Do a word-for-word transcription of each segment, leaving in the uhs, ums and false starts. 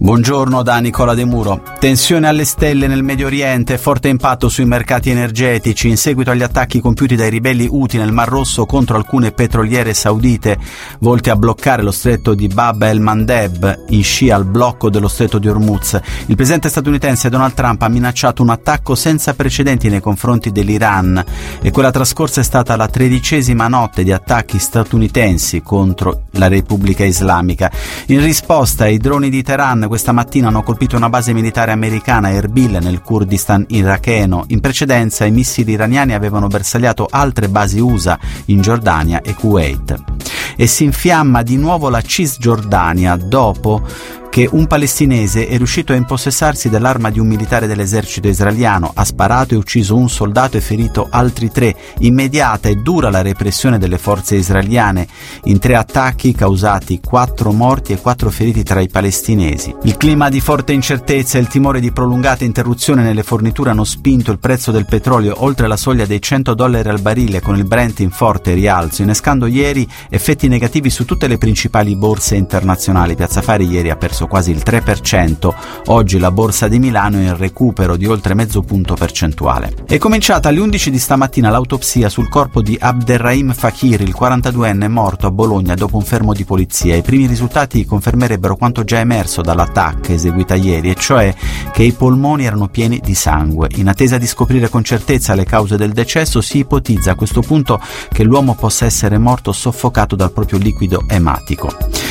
Buongiorno da Nicola De Muro. Tensione alle stelle nel Medio Oriente, forte impatto sui mercati energetici in seguito agli attacchi compiuti dai ribelli Houthi nel Mar Rosso contro alcune petroliere saudite volti a bloccare lo stretto di Bab el-Mandeb in scia al blocco dello stretto di Hormuz. Il presidente statunitense Donald Trump ha minacciato un attacco senza precedenti nei confronti dell'Iran e quella trascorsa è stata la tredicesima notte di attacchi statunitensi contro la Repubblica Islamica. In risposta ai droni di Teheran questa mattina hanno colpito una base militare americana a Erbil nel Kurdistan iracheno. In precedenza i missili iraniani avevano bersagliato altre basi U S A in Giordania e Kuwait. E si infiamma di nuovo la Cisgiordania dopo che un palestinese è riuscito a impossessarsi dell'arma di un militare dell'esercito israeliano, ha sparato e ucciso un soldato e ferito altri tre. Immediata e dura la repressione delle forze israeliane in tre attacchi causati quattro morti e quattro feriti tra i palestinesi. Il clima di forte incertezza e il timore di prolungata interruzione nelle forniture hanno spinto il prezzo del petrolio oltre la soglia dei cento dollari al barile, con il Brent in forte rialzo, innescando ieri effetti negativi su tutte le principali borse internazionali. Piazza Affari ieri ha perso quasi il tre per cento, oggi la borsa di Milano è in recupero di oltre mezzo punto percentuale. È cominciata alle undici di stamattina l'autopsia sul corpo di Abderrahim Fakir, il quarantaduenne morto a Bologna dopo un fermo di polizia. I primi risultati confermerebbero quanto già emerso dalla T A C eseguita ieri, e cioè che i polmoni erano pieni di sangue. In attesa di scoprire con certezza le cause del decesso, si ipotizza a questo punto che l'uomo possa essere morto soffocato dal proprio liquido ematico.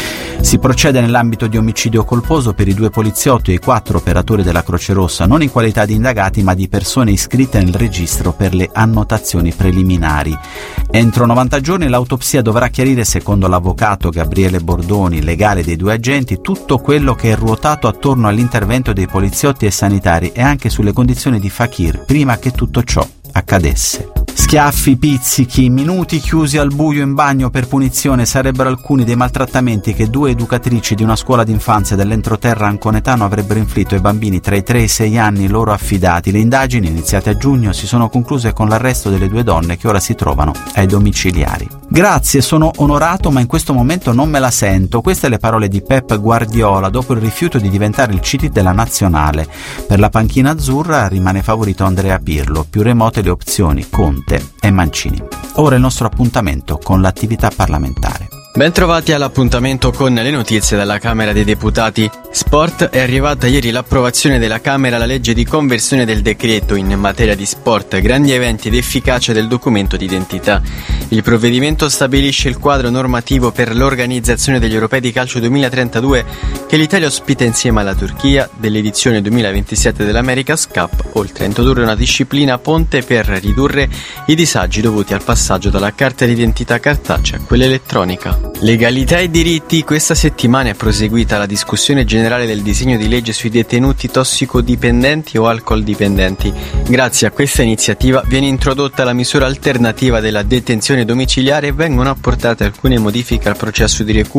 Si procede nell'ambito di omicidio colposo per i due poliziotti e i quattro operatori della Croce Rossa, non in qualità di indagati ma di persone iscritte nel registro per le annotazioni preliminari. Entro novanta giorni l'autopsia dovrà chiarire, secondo l'avvocato Gabriele Bordoni, legale dei due agenti, tutto quello che è ruotato attorno all'intervento dei poliziotti e sanitari e anche sulle condizioni di Fakir prima che tutto ciò accadesse. Schiaffi, pizzichi, minuti chiusi al buio in bagno per punizione sarebbero alcuni dei maltrattamenti che due educatrici di una scuola d'infanzia dell'entroterra anconetano avrebbero inflitto ai bambini tra i tre e i sei anni loro affidati. Le indagini, iniziate a giugno, si sono concluse con l'arresto delle due donne che ora si trovano ai domiciliari. Grazie, sono onorato ma in questo momento non me la sento. Queste le parole di Pep Guardiola dopo il rifiuto di diventare il C T della nazionale. Per la panchina azzurra rimane favorito Andrea Pirlo, più remote le opzioni Conte e Mancini. Ora il nostro appuntamento con l'attività parlamentare. Bentrovati all'appuntamento con le notizie dalla Camera dei Deputati. Sport. È arrivata ieri l'approvazione della Camera alla legge di conversione del decreto in materia di sport, grandi eventi ed efficacia del documento d'identità. Il provvedimento stabilisce il quadro normativo per l'organizzazione degli Europei di calcio duemilatrentadue che l'Italia ospita insieme alla Turchia dell'edizione duemilaventisette dell'America's Cup, oltre a introdurre una disciplina ponte per ridurre i disagi dovuti al passaggio dalla carta d'identità cartacea a quella elettronica. Legalità e diritti. Questa settimana è proseguita la discussione generale del disegno di legge sui detenuti tossicodipendenti o alcol dipendenti. Grazie a questa iniziativa viene introdotta la misura alternativa della detenzione domiciliare e vengono apportate alcune modifiche al processo di recupero